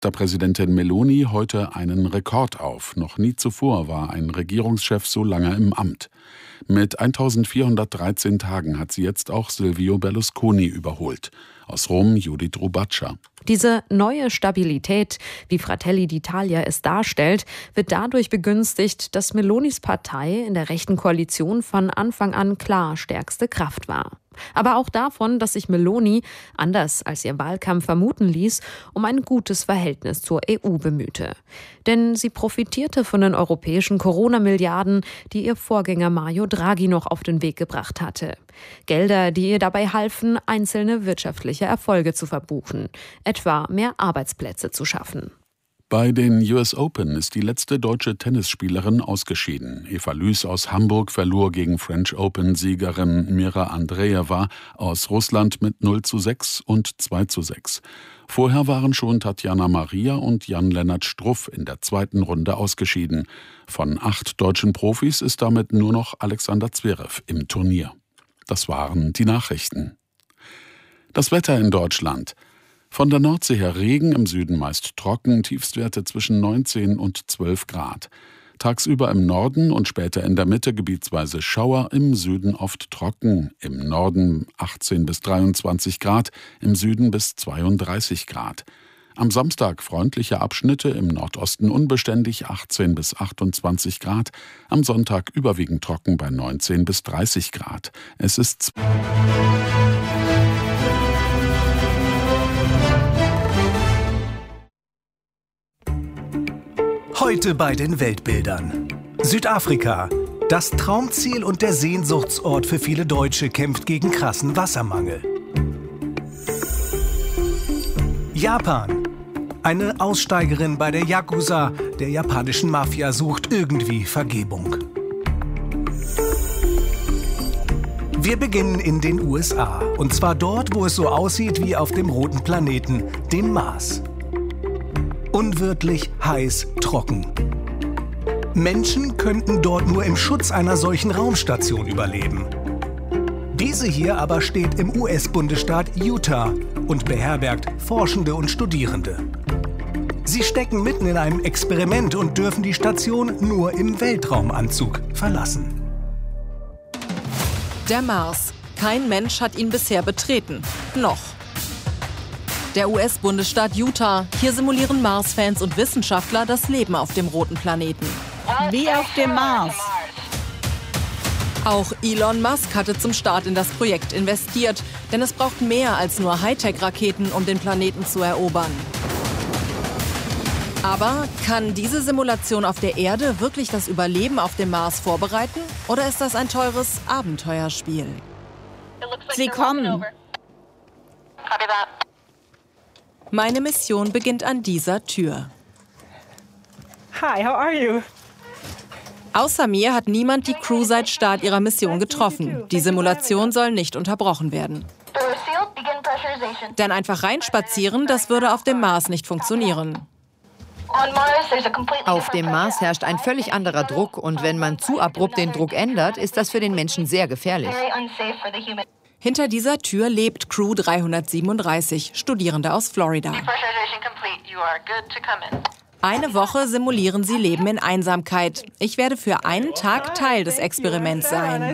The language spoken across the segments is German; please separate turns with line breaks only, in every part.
Ministerpräsidentin Meloni heute einen Rekord auf. Noch nie zuvor war ein Regierungschef so lange im Amt. Mit 1413 Tagen hat sie jetzt auch Silvio Berlusconi überholt. Aus Rom Judith Rubaccia.
Diese neue Stabilität, wie Fratelli d'Italia es darstellt, wird dadurch begünstigt, dass Melonis Partei in der rechten Koalition von Anfang an klar stärkste Kraft war. Aber auch davon, dass sich Meloni, anders als ihr Wahlkampf vermuten ließ, um ein gutes Verhältnis zur EU bemühte. Denn sie profitierte von den europäischen Corona-Milliarden, die ihr Vorgänger Mario Draghi noch auf den Weg gebracht hatte. Gelder, die ihr dabei halfen, einzelne wirtschaftliche Erfolge zu verbuchen, etwa mehr Arbeitsplätze zu schaffen.
Bei den US Open ist die letzte deutsche Tennisspielerin ausgeschieden. Eva Lüß aus Hamburg verlor gegen French Open-Siegerin Mira Andreeva aus Russland mit 0:6 und 2:6. Vorher waren schon Tatjana Maria und Jan-Lennart Struff in der zweiten Runde ausgeschieden. Von 8 deutschen Profis ist damit nur noch Alexander Zverev im Turnier. Das waren die Nachrichten. Das Wetter in Deutschland. Von der Nordsee her Regen, im Süden meist trocken, Tiefstwerte zwischen 19 und 12 Grad. Tagsüber im Norden und später in der Mitte gebietsweise Schauer, im Süden oft trocken, im Norden 18 bis 23 Grad, im Süden bis 32 Grad. Am Samstag freundliche Abschnitte, im Nordosten unbeständig 18 bis 28 Grad, am Sonntag überwiegend trocken bei 19 bis 30 Grad. Es ist
Heute bei den Weltbildern. Südafrika. Das Traumziel und der Sehnsuchtsort für viele Deutsche kämpft gegen krassen Wassermangel. Japan. Eine Aussteigerin bei der Yakuza, der japanischen Mafia, sucht irgendwie Vergebung. Wir beginnen in den USA. Und zwar dort, wo es so aussieht wie auf dem roten Planeten, dem Mars. Unwirtlich, heiß, trocken. Menschen könnten dort nur im Schutz einer solchen Raumstation überleben. Diese hier aber steht im US-Bundesstaat Utah und beherbergt Forschende und Studierende. Sie stecken mitten in einem Experiment und dürfen die Station nur im Weltraumanzug verlassen.
Der Mars. Kein Mensch hat ihn bisher betreten. Noch. Der US-Bundesstaat Utah. Hier simulieren Mars-Fans und Wissenschaftler das Leben auf dem roten Planeten.
Wie auf dem Mars.
Auch Elon Musk hatte zum Start in das Projekt investiert, denn es braucht mehr als nur Hightech-Raketen, um den Planeten zu erobern. Aber kann diese Simulation auf der Erde wirklich das Überleben auf dem Mars vorbereiten? Oder ist das ein teures Abenteuerspiel?
Sie kommen.
Meine Mission beginnt an dieser Tür.
Hi, how are you?
Außer mir hat niemand die Crew seit Start ihrer Mission getroffen. Die Simulation soll nicht unterbrochen werden. Denn einfach reinspazieren, das würde auf dem Mars nicht funktionieren.
Auf dem Mars herrscht ein völlig anderer Druck und wenn man zu abrupt den Druck ändert, ist das für den Menschen sehr gefährlich.
Hinter dieser Tür lebt Crew 337, Studierende aus Florida. Eine Woche simulieren sie Leben in Einsamkeit. Ich werde für einen Tag Teil des Experiments sein.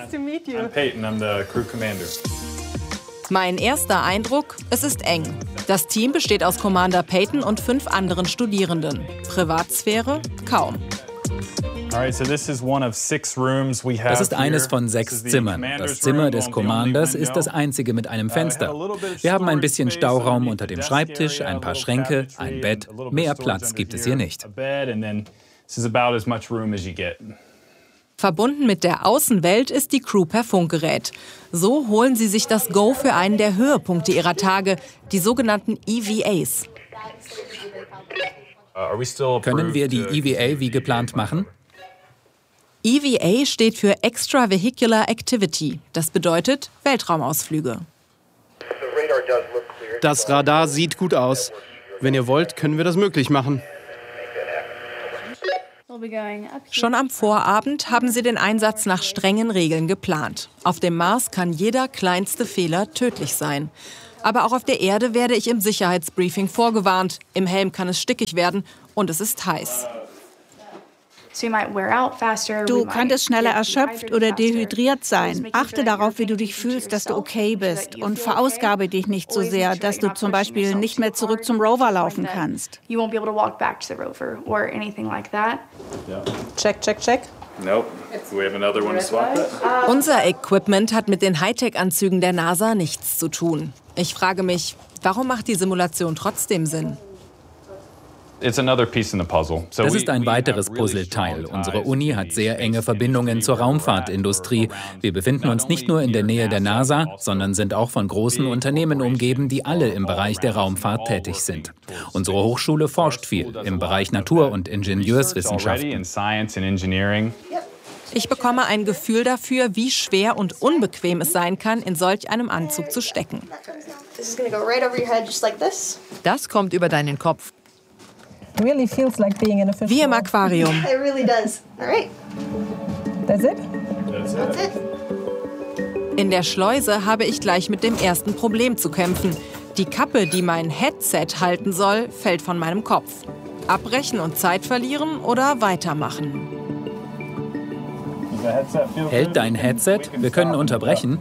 Mein erster Eindruck, es ist eng. Das Team besteht aus Commander Peyton und 5 anderen Studierenden. Privatsphäre? Kaum.
Das ist eines von 6 Zimmern. Das Zimmer des Commanders ist das einzige mit einem Fenster. Wir haben ein bisschen Stauraum unter dem Schreibtisch, ein paar Schränke, ein Bett. Mehr Platz gibt es hier nicht.
Verbunden mit der Außenwelt ist die Crew per Funkgerät. So holen sie sich das Go für einen der Höhepunkte ihrer Tage, die sogenannten EVAs.
Können wir die EVA wie geplant machen?
EVA steht für Extravehicular Activity. Das bedeutet Weltraumausflüge.
Das Radar sieht gut aus. Wenn ihr wollt, können wir das möglich machen.
Schon am Vorabend haben sie den Einsatz nach strengen Regeln geplant. Auf dem Mars kann jeder kleinste Fehler tödlich sein. Aber auch auf der Erde werde ich im Sicherheitsbriefing vorgewarnt. Im Helm kann es stickig werden und es ist heiß.
Du könntest schneller erschöpft oder dehydriert sein. Achte darauf, wie du dich fühlst, dass du okay bist. Und verausgabe dich nicht so sehr, dass du zum Beispiel nicht mehr zurück zum Rover laufen kannst.
Check, check, check.
Nope. We have another one to swap that.
Unser Equipment hat mit den Hightech-Anzügen der NASA nichts zu tun. Ich frage mich, warum macht die Simulation trotzdem Sinn?
Das
ist ein weiteres Puzzleteil. Unsere Uni hat sehr enge Verbindungen zur Raumfahrtindustrie. Wir befinden uns nicht nur in der Nähe der NASA, sondern sind auch von großen Unternehmen umgeben, die alle im Bereich der Raumfahrt tätig sind. Unsere Hochschule forscht viel im Bereich Natur- und Ingenieurswissenschaften.
Ich bekomme ein Gefühl dafür, wie schwer und unbequem es sein kann, in solch einem Anzug zu stecken.
Das kommt über deinen Kopf.
Wie im Aquarium. In der Schleuse habe ich gleich mit dem ersten Problem zu kämpfen. Die Kappe, die mein Headset halten soll, fällt von meinem Kopf. Abbrechen und Zeit verlieren oder weitermachen?
Hält dein Headset? Wir können unterbrechen.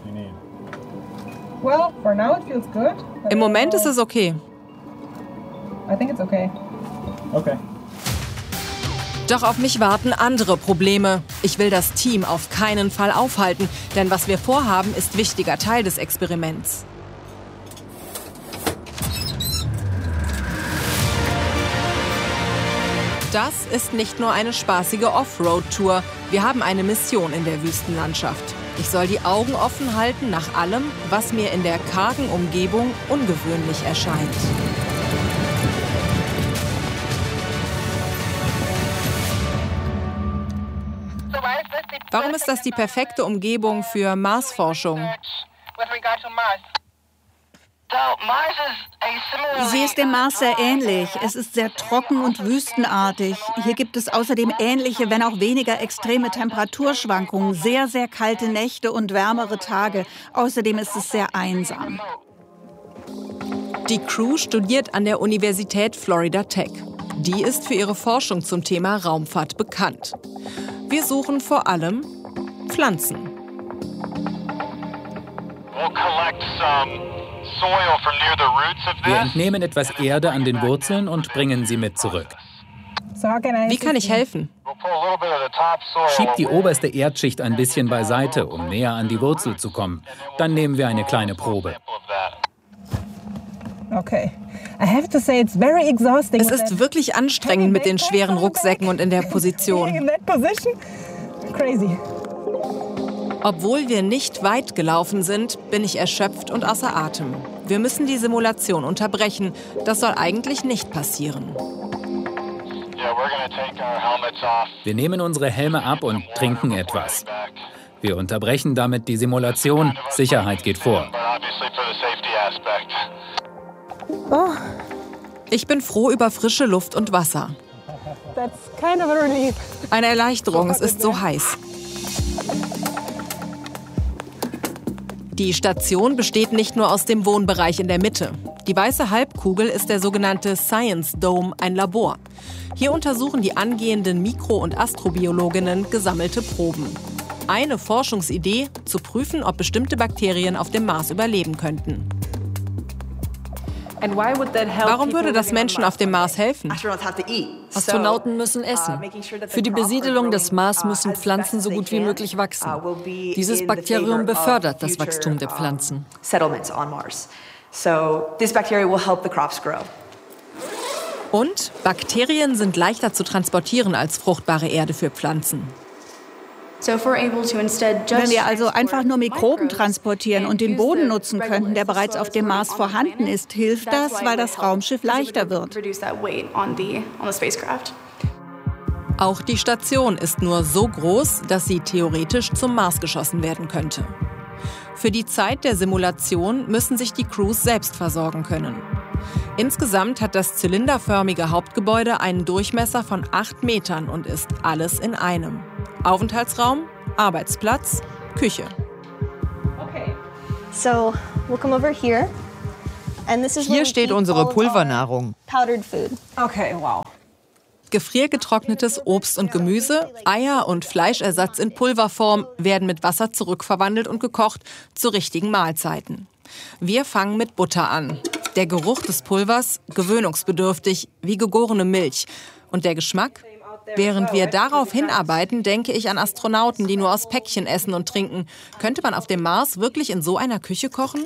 Im Moment ist es okay. Doch auf mich warten andere Probleme. Ich will das Team auf keinen Fall aufhalten, denn was wir vorhaben, ist wichtiger Teil des Experiments. Das ist nicht nur eine spaßige Offroad-Tour. Wir haben eine Mission in der Wüstenlandschaft. Ich soll die Augen offen halten nach allem, was mir in der kargen Umgebung ungewöhnlich erscheint. Warum ist das die perfekte Umgebung für Marsforschung?
Sie ist dem Mars sehr ähnlich. Es ist sehr trocken und wüstenartig. Hier gibt es außerdem ähnliche, wenn auch weniger extreme Temperaturschwankungen, sehr, sehr kalte Nächte und wärmere Tage. Außerdem ist es sehr einsam.
Die Crew studiert an der Universität Florida Tech. Die ist für ihre Forschung zum Thema Raumfahrt bekannt. Wir suchen vor allem Pflanzen.
Wir entnehmen etwas Erde an den Wurzeln und bringen sie mit zurück.
Wie kann ich helfen?
Schieb die oberste Erdschicht ein bisschen beiseite, um näher an die Wurzel zu kommen. Dann nehmen wir eine kleine Probe.
Es ist wirklich anstrengend mit den schweren Rucksäcken und in der Position. Obwohl wir nicht weit gelaufen sind, bin ich erschöpft und außer Atem. Wir müssen die Simulation unterbrechen. Das soll eigentlich nicht passieren.
Wir nehmen unsere Helme ab und trinken etwas. Wir unterbrechen damit die Simulation. Sicherheit geht vor.
Ich bin froh über frische Luft und Wasser. Eine Erleichterung, es ist so heiß. Die Station besteht nicht nur aus dem Wohnbereich in der Mitte. Die weiße Halbkugel ist der sogenannte Science Dome, ein Labor. Hier untersuchen die angehenden Mikro- und Astrobiologinnen gesammelte Proben. Eine Forschungsidee, zu prüfen, ob bestimmte Bakterien auf dem Mars überleben könnten. Warum würde das Menschen auf dem Mars helfen?
Astronauten müssen essen. Für die Besiedelung des Mars müssen Pflanzen so gut wie möglich wachsen. Dieses Bakterium befördert das Wachstum der Pflanzen.
Und Bakterien sind leichter zu transportieren als fruchtbare Erde für Pflanzen.
Wenn wir also einfach nur Mikroben transportieren und den Boden nutzen könnten, der bereits auf dem Mars vorhanden ist, hilft das, weil das Raumschiff leichter wird.
Auch die Station ist nur so groß, dass sie theoretisch zum Mars geschossen werden könnte. Für die Zeit der Simulation müssen sich die Crews selbst versorgen können. Insgesamt hat das zylinderförmige Hauptgebäude einen Durchmesser von 8 Metern und ist alles in einem. Aufenthaltsraum, Arbeitsplatz, Küche.
Hier steht unsere Pulvernahrung.
Okay, wow. Gefriergetrocknetes Obst und Gemüse, Eier und Fleischersatz in Pulverform werden mit Wasser zurückverwandelt und gekocht zu richtigen Mahlzeiten. Wir fangen mit Butter an. Der Geruch des Pulvers gewöhnungsbedürftig, wie gegorene Milch. Und der Geschmack? Während wir darauf hinarbeiten, denke ich an Astronauten, die nur aus Päckchen essen und trinken. Könnte man auf dem Mars wirklich in so einer Küche kochen?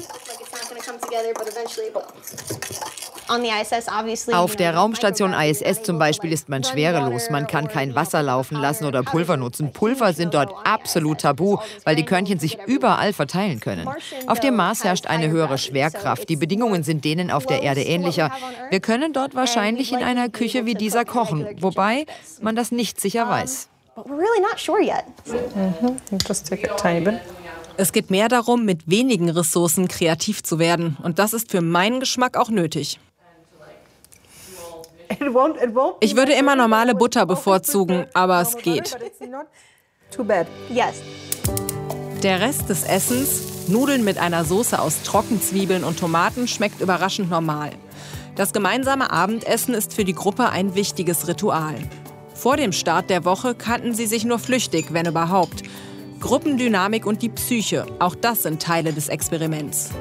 Auf der Raumstation ISS zum Beispiel ist man schwerelos. Man kann kein Wasser laufen lassen oder Pulver nutzen. Pulver sind dort absolut tabu, weil die Körnchen sich überall verteilen können. Auf dem Mars herrscht eine höhere Schwerkraft. Die Bedingungen sind denen auf der Erde ähnlicher. Wir können dort wahrscheinlich in einer Küche wie dieser kochen, wobei man das nicht sicher weiß.
Es geht mehr darum, mit wenigen Ressourcen kreativ zu werden. Und das ist für meinen Geschmack auch nötig. Ich würde immer normale Butter bevorzugen, aber es geht. Der Rest des Essens, Nudeln mit einer Soße aus Trockenzwiebeln und Tomaten, schmeckt überraschend normal. Das gemeinsame Abendessen ist für die Gruppe ein wichtiges Ritual. Vor dem Start der Woche kannten sie sich nur flüchtig, wenn überhaupt. Gruppendynamik und die Psyche, auch das sind Teile des Experiments.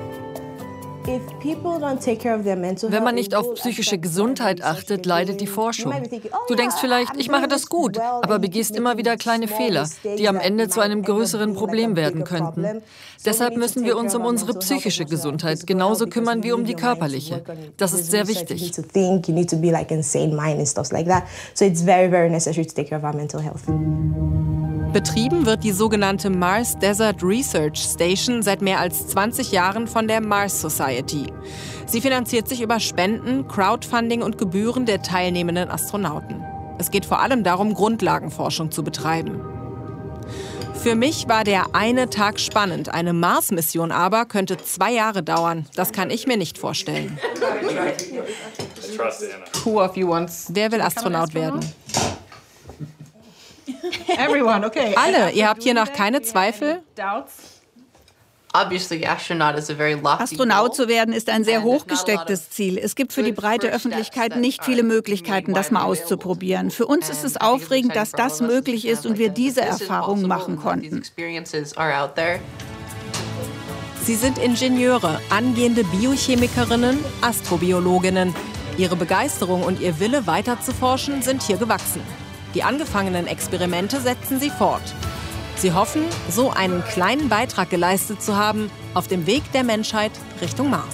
Wenn man nicht auf psychische Gesundheit achtet, leidet die Forschung. Du denkst vielleicht, ich mache das gut, aber begehst immer wieder kleine Fehler, die am Ende zu einem größeren Problem werden könnten. Deshalb müssen wir uns um unsere psychische Gesundheit genauso kümmern wie um die körperliche. Das ist sehr wichtig.
Betrieben wird die sogenannte Mars Desert Research Station seit mehr als 20 Jahren von der Mars Society. Sie finanziert sich über Spenden, Crowdfunding und Gebühren der teilnehmenden Astronauten. Es geht vor allem darum, Grundlagenforschung zu betreiben. Für mich war der eine Tag spannend. Eine Mars-Mission aber könnte 2 Jahre dauern. Das kann ich mir nicht vorstellen. Wer will Astronaut werden? Alle, ihr habt hiernach keine Zweifel?
Astronaut zu werden ist ein sehr hochgestecktes Ziel. Es gibt für die breite Öffentlichkeit nicht viele Möglichkeiten, das mal auszuprobieren. Für uns ist es aufregend, dass das möglich ist und wir diese Erfahrungen machen konnten.
Sie sind Ingenieure, angehende Biochemikerinnen, Astrobiologinnen. Ihre Begeisterung und ihr Wille, weiter zu forschen, sind hier gewachsen. Die angefangenen Experimente setzen sie fort. Sie hoffen, so einen kleinen Beitrag geleistet zu haben auf dem Weg der Menschheit Richtung Mars.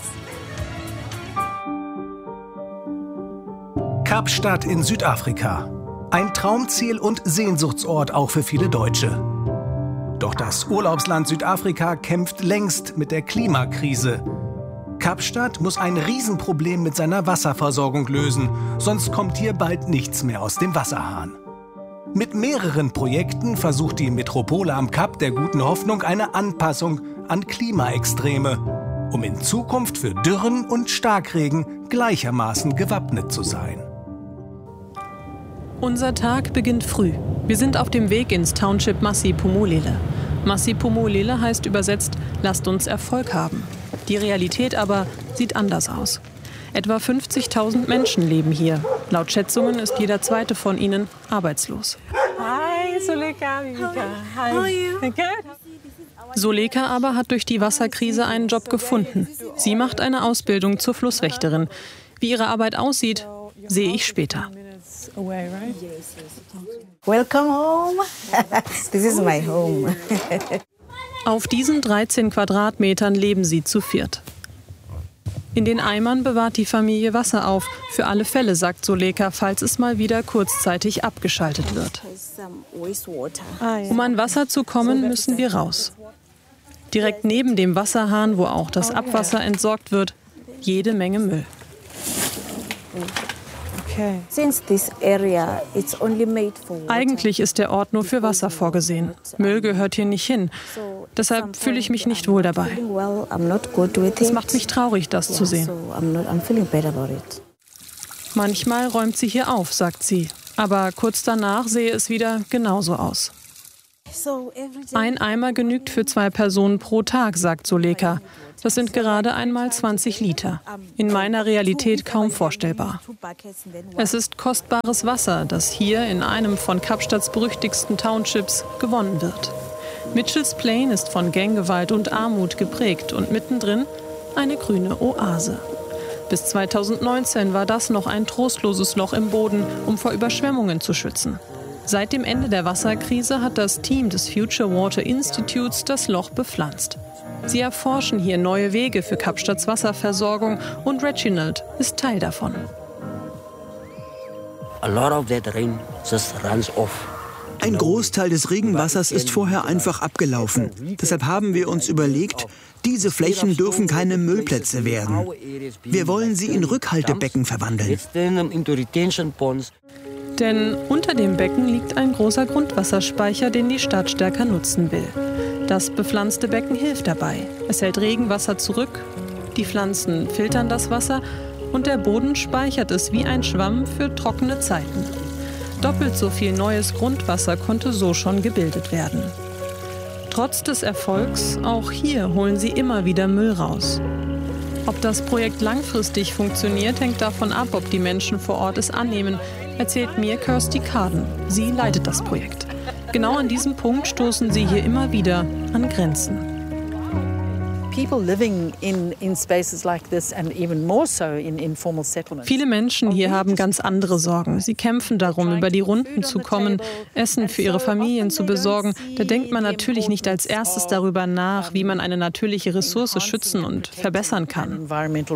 Kapstadt in Südafrika. Ein Traumziel und Sehnsuchtsort auch für viele Deutsche. Doch das Urlaubsland Südafrika kämpft längst mit der Klimakrise. Kapstadt muss ein Riesenproblem mit seiner Wasserversorgung lösen, sonst kommt hier bald nichts mehr aus dem Wasserhahn. Mit mehreren Projekten versucht die Metropole am Kap der Guten Hoffnung eine Anpassung an Klimaextreme, um in Zukunft für Dürren und Starkregen gleichermaßen gewappnet zu sein.
Unser Tag beginnt früh. Wir sind auf dem Weg ins Township Masiphumelele. Masiphumelele heißt übersetzt, lasst uns Erfolg haben. Die Realität aber sieht anders aus. Etwa 50.000 Menschen leben hier. Laut Schätzungen ist jeder zweite von ihnen arbeitslos.
Hi, Suleka. How are you? Good.
Suleka aber hat durch die Wasserkrise einen Job gefunden. Sie macht eine Ausbildung zur Flusswächterin. Wie ihre Arbeit aussieht, sehe ich später.
Welcome home. This is my home.
Auf diesen 13 Quadratmetern leben sie zu viert. In den Eimern bewahrt die Familie Wasser auf. Für alle Fälle, sagt Suleka, falls es mal wieder kurzzeitig abgeschaltet wird. Um an Wasser zu kommen, müssen wir raus. Direkt neben dem Wasserhahn, wo auch das Abwasser entsorgt wird, jede Menge Müll. Eigentlich ist der Ort nur für Wasser vorgesehen. Müll gehört hier nicht hin. Deshalb fühle ich mich nicht wohl dabei. Es macht mich traurig, das zu sehen. Manchmal räumt sie hier auf, sagt sie. Aber kurz danach sehe es wieder genauso aus. Ein Eimer genügt für 2 Personen pro Tag, sagt Zuleka. Das sind gerade einmal 20 Liter. In meiner Realität kaum vorstellbar. Es ist kostbares Wasser, das hier in einem von Kapstadts berüchtigsten Townships gewonnen wird. Mitchells Plain ist von Ganggewalt und Armut geprägt und mittendrin eine grüne Oase. Bis 2019 war das noch ein trostloses Loch im Boden, um vor Überschwemmungen zu schützen. Seit dem Ende der Wasserkrise hat das Team des Future Water Institutes das Loch bepflanzt. Sie erforschen hier neue Wege für Kapstadts Wasserversorgung und Reginald ist Teil davon.
Ein Großteil des Regenwassers ist vorher einfach abgelaufen. Deshalb haben wir uns überlegt, diese Flächen dürfen keine Müllplätze werden. Wir wollen sie in Rückhaltebecken verwandeln.
Denn unter dem Becken liegt ein großer Grundwasserspeicher, den die Stadt stärker nutzen will. Das bepflanzte Becken hilft dabei. Es hält Regenwasser zurück, die Pflanzen filtern das Wasser und der Boden speichert es wie ein Schwamm für trockene Zeiten. Doppelt so viel neues Grundwasser konnte so schon gebildet werden. Trotz des Erfolgs, auch hier holen sie immer wieder Müll raus. Ob das Projekt langfristig funktioniert, hängt davon ab, ob die Menschen vor Ort es annehmen, erzählt mir Kirsty Carden. Sie leitet das Projekt. Genau an diesem Punkt stoßen sie hier immer wieder an Grenzen. Viele Menschen hier haben ganz andere Sorgen. Sie kämpfen darum, über die Runden zu kommen, Essen für ihre Familien zu besorgen. Da denkt man natürlich nicht als erstes darüber nach, wie man eine natürliche Ressource schützen und verbessern kann.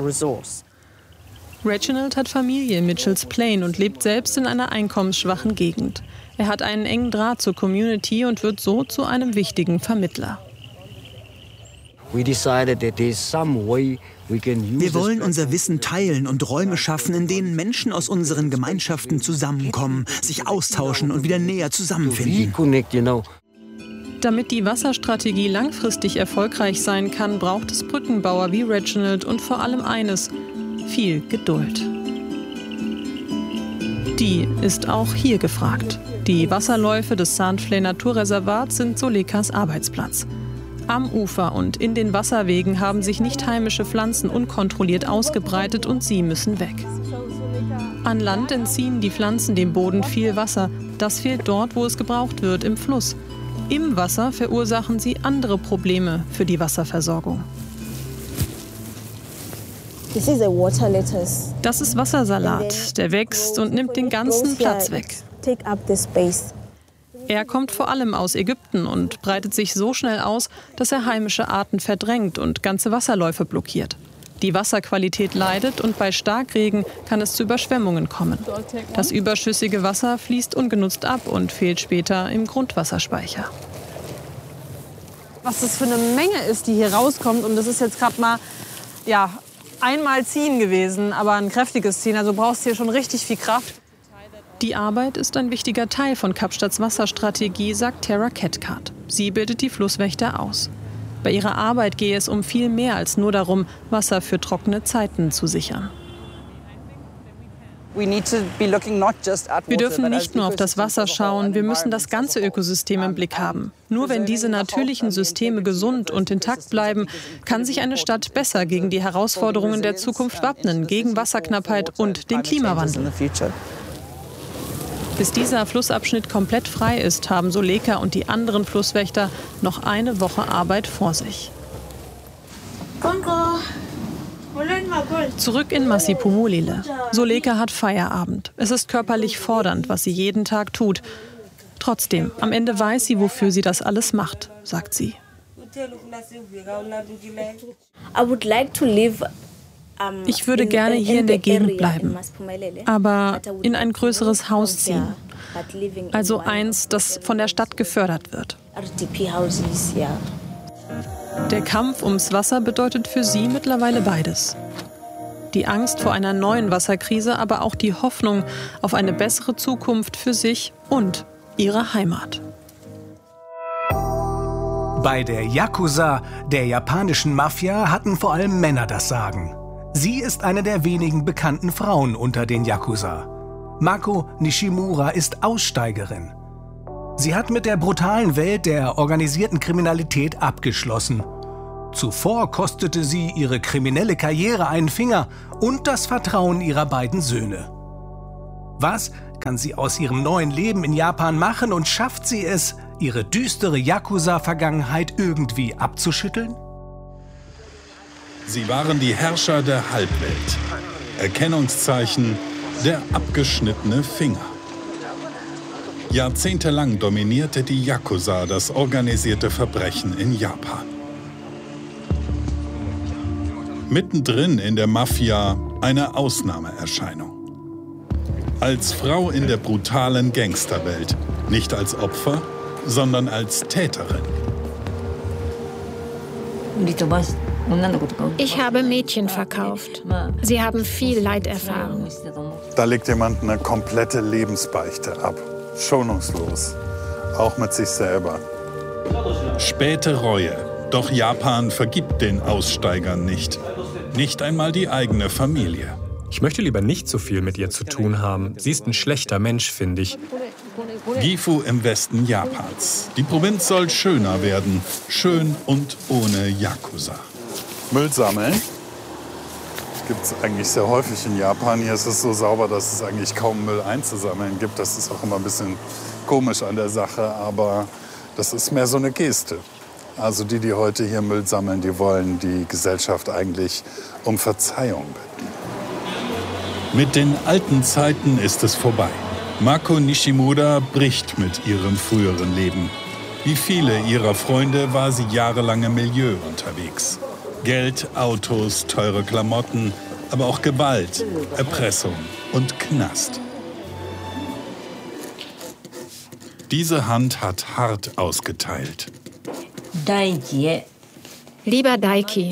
Reginald hat Familie in Mitchells Plain und lebt selbst in einer einkommensschwachen Gegend. Er hat einen engen Draht zur Community und wird so zu einem wichtigen Vermittler.
Wir wollen unser Wissen teilen und Räume schaffen, in denen Menschen aus unseren Gemeinschaften zusammenkommen, sich austauschen und wieder näher zusammenfinden.
Damit die Wasserstrategie langfristig erfolgreich sein kann, braucht es Brückenbauer wie Reginald und vor allem eines: viel Geduld. Die ist auch hier gefragt. Die Wasserläufe des Sandflay Naturreservats sind Zulekas Arbeitsplatz. Am Ufer und in den Wasserwegen haben sich nicht heimische Pflanzen unkontrolliert ausgebreitet und sie müssen weg. An Land entziehen die Pflanzen dem Boden viel Wasser. Das fehlt dort, wo es gebraucht wird, im Fluss. Im Wasser verursachen sie andere Probleme für die Wasserversorgung. Das ist Wassersalat. Der wächst und nimmt den ganzen Platz weg. Er kommt vor allem aus Ägypten und breitet sich so schnell aus, dass er heimische Arten verdrängt und ganze Wasserläufe blockiert. Die Wasserqualität leidet und bei Starkregen kann es zu Überschwemmungen kommen. Das überschüssige Wasser fließt ungenutzt ab und fehlt später im Grundwasserspeicher.
Was das für eine Menge ist, die hier rauskommt, und das ist jetzt gerade mal einmal ziehen gewesen, aber ein kräftiges Ziehen, also brauchst du hier schon richtig viel Kraft.
Die Arbeit ist ein wichtiger Teil von Kapstadts Wasserstrategie, sagt Tara Cathcart. Sie bildet die Flusswächter aus. Bei ihrer Arbeit gehe es um viel mehr als nur darum, Wasser für trockene Zeiten zu sichern. Wir dürfen nicht nur auf das Wasser schauen, wir müssen das ganze Ökosystem im Blick haben. Nur wenn diese natürlichen Systeme gesund und intakt bleiben, kann sich eine Stadt besser gegen die Herausforderungen der Zukunft wappnen, gegen Wasserknappheit und den Klimawandel. Bis dieser Flussabschnitt komplett frei ist, haben Zuleka und die anderen Flusswächter noch eine Woche Arbeit vor sich. Zurück in Masiphumelele. Zuleka hat Feierabend. Es ist körperlich fordernd, was sie jeden Tag tut. Trotzdem, am Ende weiß sie, wofür sie das alles macht, sagt sie. Ich würde gerne hier in der Gegend bleiben, aber in ein größeres Haus ziehen. Also eins, das von der Stadt gefördert wird. Der Kampf ums Wasser bedeutet für sie mittlerweile beides. Die Angst vor einer neuen Wasserkrise, aber auch die Hoffnung auf eine bessere Zukunft für sich und ihre Heimat.
Bei der Yakuza, der japanischen Mafia, hatten vor allem Männer das Sagen. Sie ist eine der wenigen bekannten Frauen unter den Yakuza. Mako Nishimura ist Aussteigerin. Sie hat mit der brutalen Welt der organisierten Kriminalität abgeschlossen. Zuvor kostete sie ihre kriminelle Karriere einen Finger und das Vertrauen ihrer beiden Söhne. Was kann sie aus ihrem neuen Leben in Japan machen und schafft sie es, ihre düstere Yakuza-Vergangenheit irgendwie abzuschütteln?
Sie waren die Herrscher der Halbwelt. Erkennungszeichen der abgeschnittene Finger. Jahrzehntelang dominierte die Yakuza das organisierte Verbrechen in Japan. Mittendrin in der Mafia eine Ausnahmeerscheinung. Als Frau in der brutalen Gangsterwelt, nicht als Opfer, sondern als Täterin.
Ich habe Mädchen verkauft. Sie haben viel Leid erfahren.
Da legt jemand eine komplette Lebensbeichte ab. Schonungslos. Auch mit sich selber. Späte Reue. Doch Japan vergibt den Aussteigern nicht. Nicht einmal die eigene Familie.
Ich möchte lieber nicht so viel mit ihr zu tun haben. Sie ist ein schlechter Mensch, finde ich.
Gifu im Westen Japans. Die Provinz soll schöner werden. Schön und ohne Yakuza. Müll sammeln. Gibt es eigentlich sehr häufig in Japan. Hier ist es so sauber, dass es eigentlich kaum Müll einzusammeln gibt. Das ist auch immer ein bisschen komisch an der Sache, aber das ist mehr so eine Geste. Also die heute hier Müll sammeln, die wollen die Gesellschaft eigentlich um Verzeihung bitten. Mit den alten Zeiten ist es vorbei. Mako Nishimura bricht mit ihrem früheren Leben. Wie viele ihrer Freunde war sie jahrelang im Milieu unterwegs. Geld, Autos, teure Klamotten, aber auch Gewalt, Erpressung und Knast. Diese Hand hat hart ausgeteilt.
Lieber Daiki,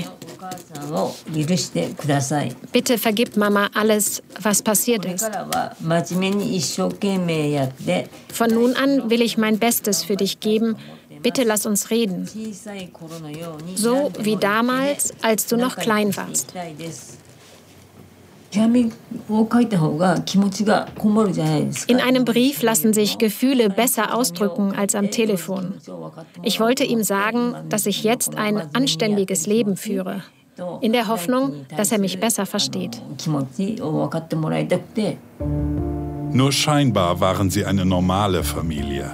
bitte vergib Mama alles, was passiert ist. Von nun an will ich mein Bestes für dich geben. Bitte lass uns reden. So wie damals, als du noch klein warst. In einem Brief lassen sich Gefühle besser ausdrücken als am Telefon. Ich wollte ihm sagen, dass ich jetzt ein anständiges Leben führe, in der Hoffnung, dass er mich besser versteht.
Nur scheinbar waren sie eine normale Familie.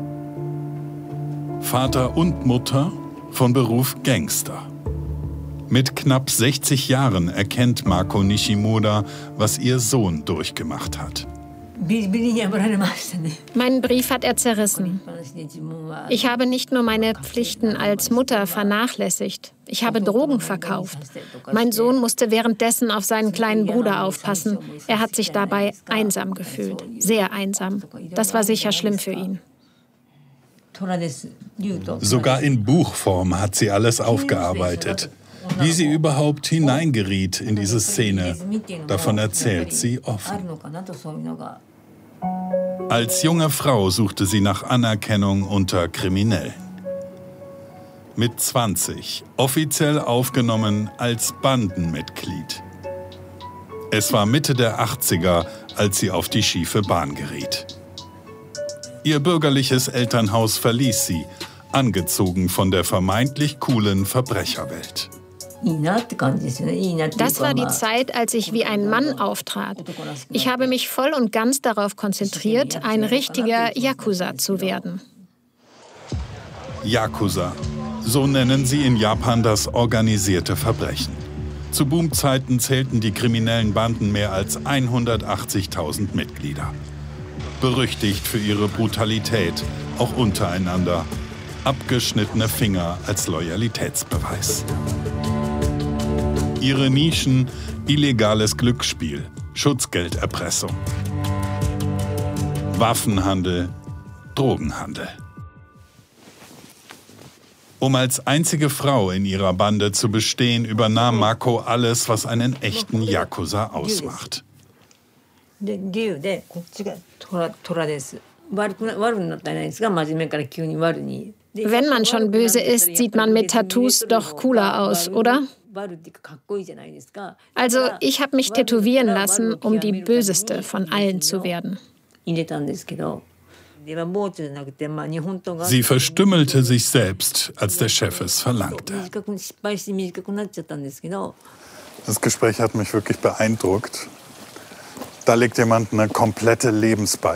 Vater und Mutter, von Beruf Gangster. Mit knapp 60 Jahren erkennt Mako Nishimura, was ihr Sohn durchgemacht hat.
Meinen Brief hat er zerrissen. Ich habe nicht nur meine Pflichten als Mutter vernachlässigt. Ich habe Drogen verkauft. Mein Sohn musste währenddessen auf seinen kleinen Bruder aufpassen. Er hat sich dabei einsam gefühlt. Sehr einsam. Das war sicher schlimm für ihn.
Sogar in Buchform hat sie alles aufgearbeitet. Wie sie überhaupt hineingeriet in diese Szene, davon erzählt sie offen. Als junge Frau suchte sie nach Anerkennung unter Kriminellen. Mit 20 offiziell aufgenommen als Bandenmitglied. Es war Mitte der 80er, als sie auf die schiefe Bahn geriet. Ihr bürgerliches Elternhaus verließ sie, angezogen von der vermeintlich coolen Verbrecherwelt.
Das war die Zeit, als ich wie ein Mann auftrat. Ich habe mich voll und ganz darauf konzentriert, ein richtiger Yakuza zu werden.
Yakuza, so nennen sie in Japan das organisierte Verbrechen. Zu Boomzeiten zählten die kriminellen Banden mehr als 180.000 Mitglieder. Berüchtigt für ihre Brutalität, auch untereinander. Abgeschnittene Finger als Loyalitätsbeweis. Ihre Nischen: illegales Glücksspiel, Schutzgelderpressung, Waffenhandel, Drogenhandel. Um als einzige Frau in ihrer Bande zu bestehen, übernahm Mako alles, was einen echten Yakuza ausmacht.
Wenn man schon böse ist, sieht man mit Tattoos doch cooler aus, oder? Also, ich habe mich tätowieren lassen, um die Böseste von allen zu werden.
Sie verstümmelte sich selbst, als der Chef es verlangte. Das Gespräch hat mich wirklich beeindruckt. Da legt jemand eine komplette Lebensweise